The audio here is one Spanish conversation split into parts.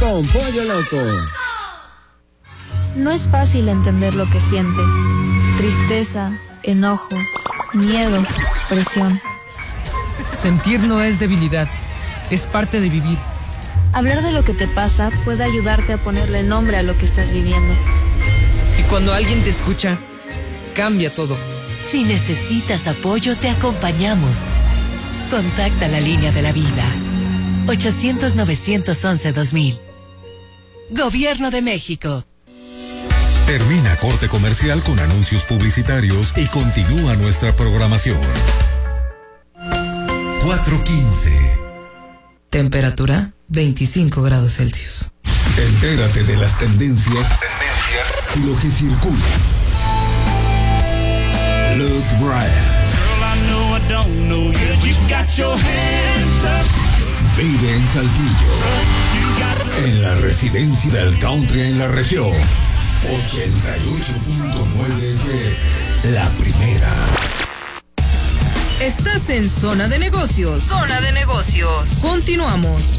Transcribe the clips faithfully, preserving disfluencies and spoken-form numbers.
con Pollo Loco. No es fácil entender lo que sientes. Tristeza, enojo, miedo, presión. Sentir no es debilidad, es parte de vivir. Hablar de lo que te pasa puede ayudarte a ponerle nombre a lo que estás viviendo. Y cuando alguien te escucha, cambia todo. Si necesitas apoyo, te acompañamos. Contacta la línea de la vida. ochocientos, novecientos once, dos mil. Gobierno de México. Termina corte comercial con anuncios publicitarios y continúa nuestra programación. cuatro quince. Temperatura veinticinco grados Celsius. Entérate de las tendencias, tendencias y lo que circula. Luke Bryan. Vive en Saltillo, en la residencia del country en la región. ochenta y ocho punto nueve de La Primera. Estás en Zona de Negocios. Zona de Negocios. Continuamos.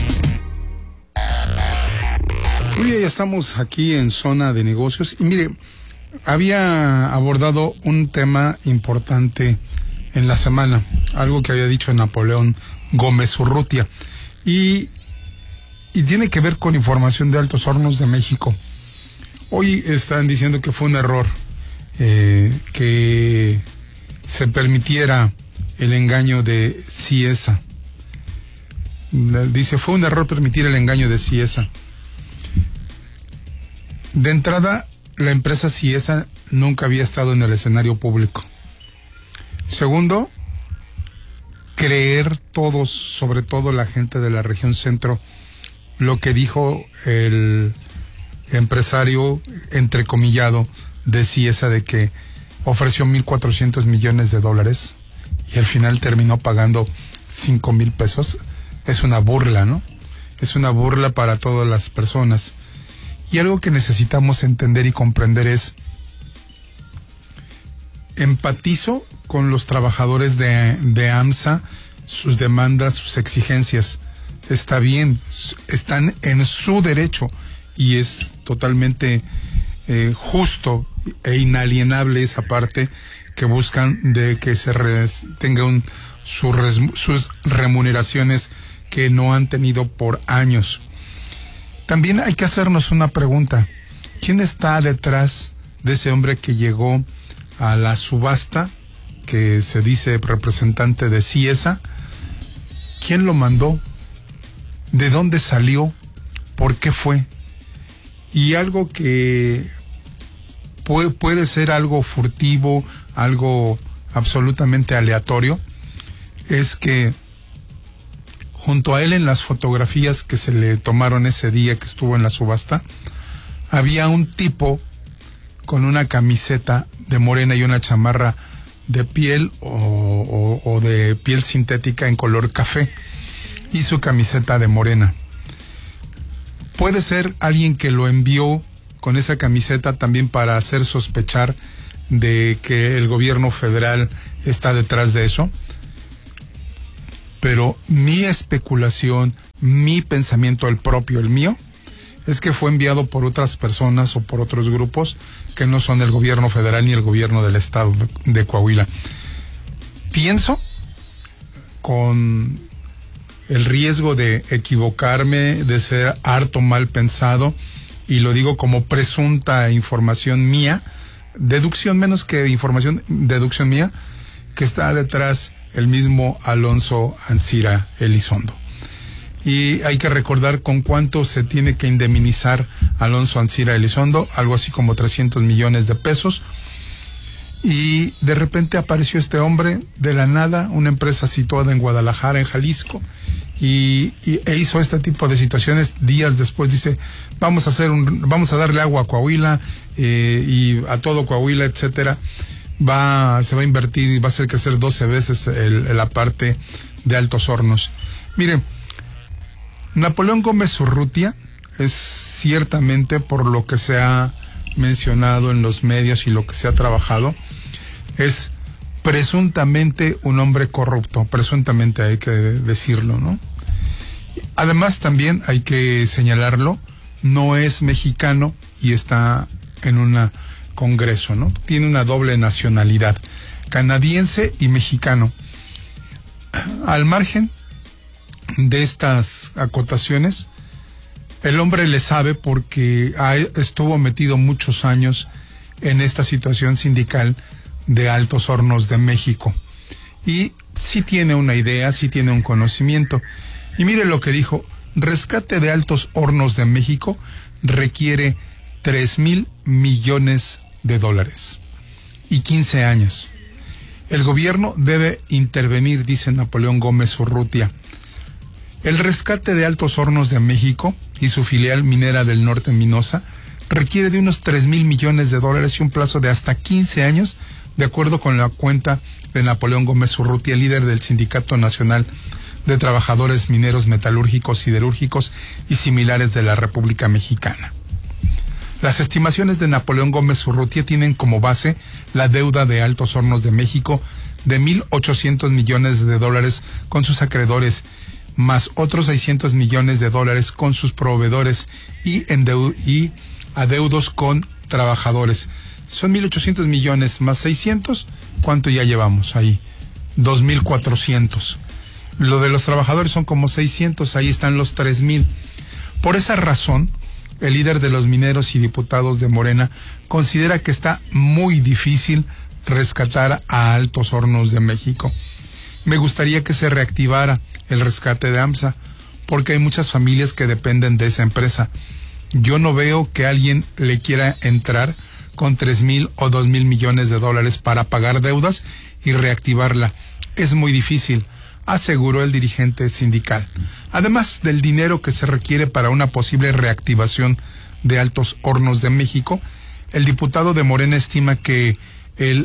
Muy bien, ya estamos aquí en Zona de Negocios. Y mire, había abordado un tema importante en la semana, algo que había dicho Napoleón Gómez Urrutia. Y, y tiene que ver con información de Altos Hornos de México. Hoy están diciendo que fue un error eh, que se permitiera el engaño de Ciesa. Dice, fue un error permitir el engaño de Ciesa. De entrada, la empresa Ciesa nunca había estado en el escenario público. Segundo, creer todos, sobre todo la gente de la región centro, lo que dijo el empresario entrecomillado de Ciesa de que ofreció mil cuatrocientos millones de dólares y al final terminó pagando cinco mil pesos. Es una burla, ¿no? Es una burla para todas las personas. Y algo que necesitamos entender y comprender es, empatizo con los trabajadores de, de AMSA, sus demandas, sus exigencias. Está bien, están en su derecho y es totalmente eh, justo e inalienable esa parte que buscan de que se res, tenga un, su res, sus remuneraciones que no han tenido por años. También hay que hacernos una pregunta. ¿Quién está detrás de ese hombre que llegó a la subasta, que se dice representante de Ciesa? ¿Quién lo mandó? ¿De dónde salió? ¿Por qué fue? Y algo que puede, puede ser algo furtivo, algo absolutamente aleatorio, es que junto a él en las fotografías que se le tomaron ese día que estuvo en la subasta, había un tipo con una camiseta de Morena y una chamarra de piel o, o, o de piel sintética en color café y su camiseta de Morena. Puede ser alguien que lo envió con esa camiseta también para hacer sospechar de que el gobierno federal está detrás de eso. Pero mi especulación, mi pensamiento, el propio, el mío, es que fue enviado por otras personas o por otros grupos que no son el gobierno federal ni el gobierno del estado de, de Coahuila. Pienso, con el riesgo de equivocarme, de ser harto mal pensado, y lo digo como presunta información mía, deducción menos que información, deducción mía, que está detrás el mismo Alonso Ancira Elizondo. Y hay que recordar con cuánto se tiene que indemnizar Alonso Ancira Elizondo, algo así como trescientos millones de pesos. Y de repente apareció este hombre de la nada, una empresa situada en Guadalajara, en Jalisco, y, y e hizo este tipo de situaciones. Días después dice, vamos a hacer un, vamos a darle agua a Coahuila eh, y a todo Coahuila, etcétera. Va, se va a invertir y va a hacer crecer doce veces el, la parte de Altos Hornos. Miren, Napoleón Gómez Urrutia es ciertamente, por lo que se ha mencionado en los medios y lo que se ha trabajado, es presuntamente un hombre corrupto, presuntamente hay que decirlo, ¿no? Además, también hay que señalarlo, no es mexicano y está en un congreso, ¿no? Tiene una doble nacionalidad, canadiense y mexicano. Al margen de estas acotaciones, el hombre le sabe porque ha, estuvo metido muchos años en esta situación sindical de Altos Hornos de México. Y sí tiene una idea, sí tiene un conocimiento. Y mire lo que dijo: rescate de Altos Hornos de México requiere tres mil millones de dólares y quince años. El gobierno debe intervenir, dice Napoleón Gómez Urrutia. El rescate de Altos Hornos de México y su filial minera del norte, Minosa, requiere de unos tres mil millones de dólares y un plazo de hasta quince años, de acuerdo con la cuenta de Napoleón Gómez Urrutia, líder del Sindicato Nacional de Trabajadores Mineros, Metalúrgicos, Siderúrgicos y similares de la República Mexicana. Las estimaciones de Napoleón Gómez Urrutia tienen como base la deuda de Altos Hornos de México de mil ochocientos millones de dólares con sus acreedores, más otros seiscientos millones de dólares con sus proveedores y, endeu- y adeudos con trabajadores. Son mil ochocientos millones más seiscientos, ¿cuánto ya llevamos ahí? dos mil cuatrocientos. Lo de los trabajadores son como seiscientos, ahí están los tres mil. Por esa razón, el líder de los mineros y diputados de Morena considera que está muy difícil rescatar a Altos Hornos de México. Me gustaría que se reactivara el rescate de AMSA, porque hay muchas familias que dependen de esa empresa. Yo no veo que alguien le quiera entrar con tres mil o dos mil millones de dólares para pagar deudas y reactivarla. Es muy difícil, aseguró el dirigente sindical. Además del dinero que se requiere para una posible reactivación de Altos Hornos de México, el diputado de Morena estima que el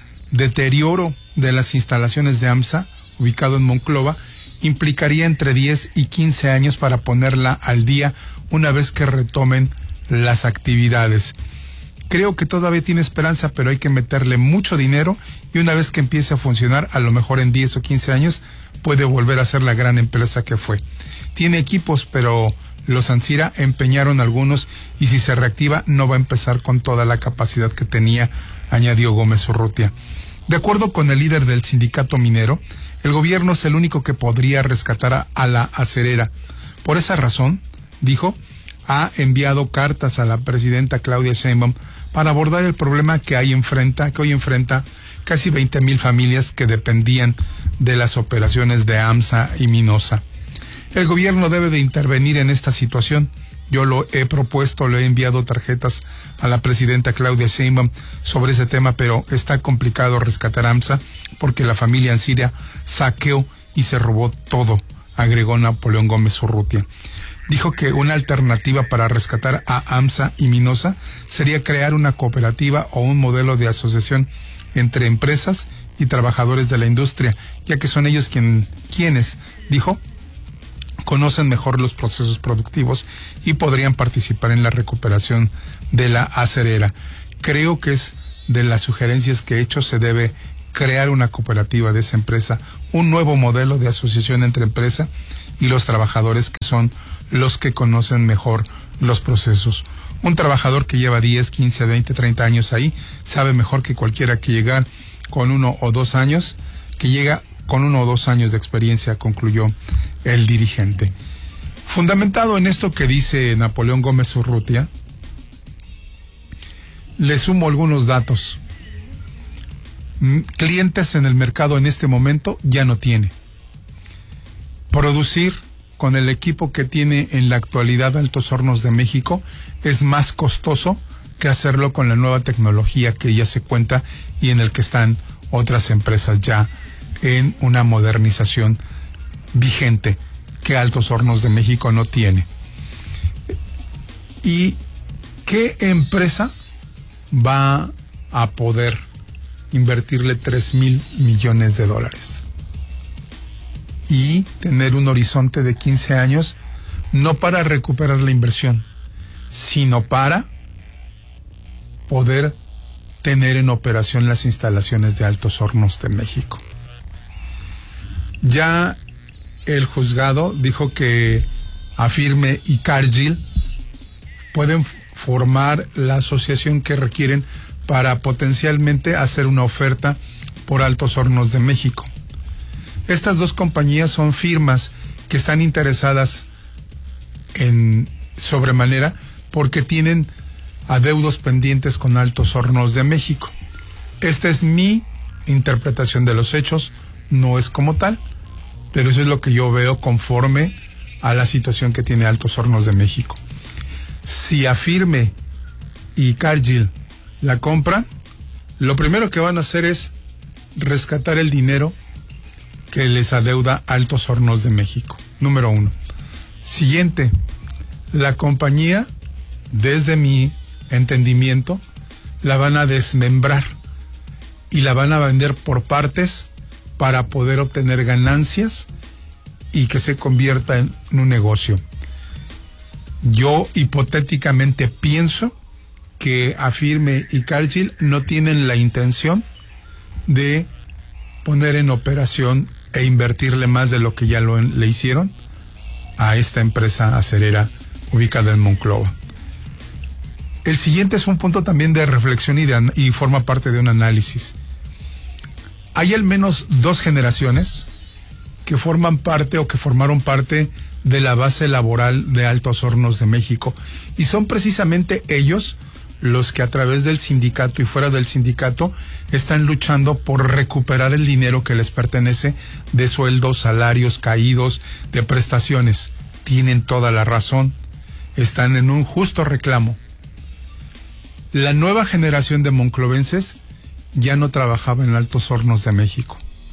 deterioro de las instalaciones de AMSA, ubicado en Monclova, implicaría entre diez y quince años para ponerla al día una vez que retomen las actividades. Creo que todavía tiene esperanza, pero hay que meterle mucho dinero y una vez que empiece a funcionar, a lo mejor en diez o quince años, puede volver a ser la gran empresa que fue. Tiene equipos, pero los Ansira empeñaron algunos y si se reactiva no va a empezar con toda la capacidad que tenía, añadió Gómez Urrutia. De acuerdo con el líder del sindicato minero, el gobierno es el único que podría rescatar a, a la acerera. Por esa razón, dijo, ha enviado cartas a la presidenta Claudia Sheinbaum para abordar el problema que hay enfrenta, que hoy enfrenta casi veinte mil familias que dependían de las operaciones de AMSA y Minosa. El gobierno debe de intervenir en esta situación. Yo lo he propuesto, le he enviado tarjetas a la presidenta Claudia Sheinbaum sobre ese tema, pero está complicado rescatar AMSA porque la familia Ansira saqueó y se robó todo, agregó Napoleón Gómez Urrutia. Dijo que una alternativa para rescatar a AMSA y Minosa sería crear una cooperativa o un modelo de asociación entre empresas y trabajadores de la industria, ya que son ellos quien, quienes, dijo, conocen mejor los procesos productivos y podrían participar en la recuperación de la acerera. Creo que es de las sugerencias que he hecho, se debe crear una cooperativa de esa empresa, un nuevo modelo de asociación entre empresa y los trabajadores, que son los que conocen mejor los procesos. Un trabajador que lleva diez, quince, veinte, treinta años ahí sabe mejor que cualquiera que llegar con uno o dos años, que llega con uno o dos años de experiencia, concluyó el dirigente. Fundamentado en esto que dice Napoleón Gómez Urrutia, le sumo algunos datos. Clientes en el mercado en este momento ya no tiene. Producir con el equipo que tiene en la actualidad Altos Hornos de México es más costoso que hacerlo con la nueva tecnología que ya se cuenta y en el que están otras empresas ya en una modernización vigente que Altos Hornos de México no tiene. ¿Y qué empresa va a poder invertirle tres mil millones de dólares y tener un horizonte de quince años, no para recuperar la inversión, sino para poder tener en operación las instalaciones de Altos Hornos de México? Ya el juzgado dijo que Afirme y Cargill pueden formar la asociación que requieren para potencialmente hacer una oferta por Altos Hornos de México. Estas dos compañías son firmas que están interesadas en sobremanera porque tienen adeudos pendientes con Altos Hornos de México. Esta es mi interpretación de los hechos, no es como tal, pero eso es lo que yo veo conforme a la situación que tiene Altos Hornos de México. Si Afirme y Cargill la compran, lo primero que van a hacer es rescatar el dinero que les adeuda Altos Hornos de México. Número uno. Siguiente, la compañía, desde mi entendimiento, la van a desmembrar y la van a vender por partes para poder obtener ganancias y que se convierta en un negocio. Yo hipotéticamente pienso que Afirme y Cargill no tienen la intención de poner en operación e invertirle más de lo que ya lo, le hicieron a esta empresa acerera ubicada en Monclova. El siguiente es un punto también de reflexión y, de, y forma parte de un análisis. Hay al menos dos generaciones que forman parte o que formaron parte de la base laboral de Altos Hornos de México, y son precisamente ellos los que a través del sindicato y fuera del sindicato están luchando por recuperar el dinero que les pertenece de sueldos, salarios caídos, de prestaciones. Tienen toda la razón, están en un justo reclamo. La nueva generación de monclovenses ya no trabajaba en Altos Hornos de México.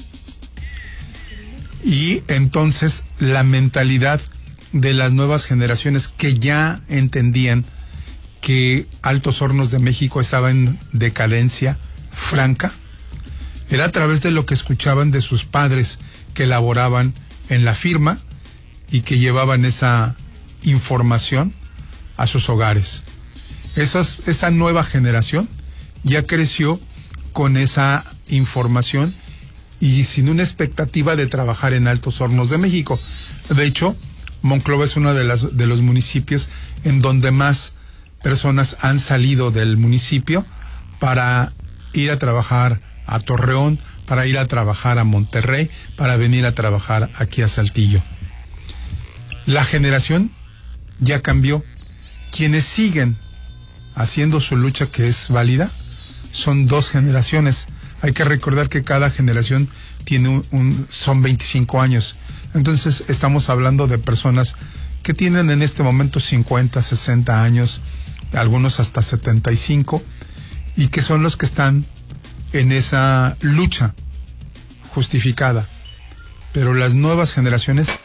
Y entonces la mentalidad de las nuevas generaciones que ya entendían que Altos Hornos de México estaba en decadencia franca, era a través de lo que escuchaban de sus padres que laboraban en la firma y que llevaban esa información a sus hogares. Esas, esa nueva generación ya creció con esa información y sin una expectativa de trabajar en Altos Hornos de México. De hecho, Monclova es uno de, las, de los municipios en donde más personas han salido del municipio para ir a trabajar a Torreón, para ir a trabajar a Monterrey, para venir a trabajar aquí a Saltillo. La generación ya cambió. Quienes siguen haciendo su lucha, que es válida, son dos generaciones. Hay que recordar que cada generación tiene un, un son veinticinco años. Entonces estamos hablando de personas que tienen en este momento cincuenta, sesenta años, algunos hasta setenta y cinco, y que son los que están en esa lucha justificada. Pero las nuevas generaciones